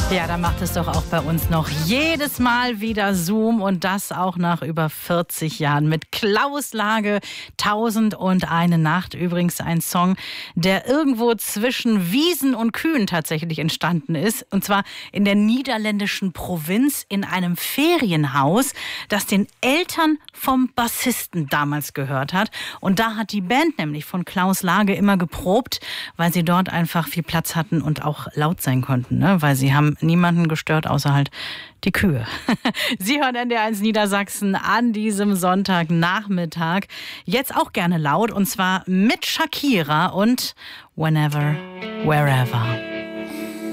Ja, da macht es doch auch bei uns noch jedes Mal wieder Zoom und das auch nach über 40 Jahren mit Klaus Lage, 1001 Nacht. Übrigens ein Song, der irgendwo zwischen Wiesen und Kühen tatsächlich entstanden ist. Und zwar in der niederländischen Provinz in einem Ferienhaus, das den Eltern vom Bassisten damals gehört hat. Und da hat die Band nämlich von Klaus Lage immer geprobt, weil sie dort einfach viel Platz hatten und auch laut sein konnten, ne? Weil sie haben niemanden gestört, außer halt die Kühe. Sie hören NDR1 Niedersachsen an diesem Sonntagnachmittag. Jetzt auch gerne laut, und zwar mit Shakira und Whenever, Wherever.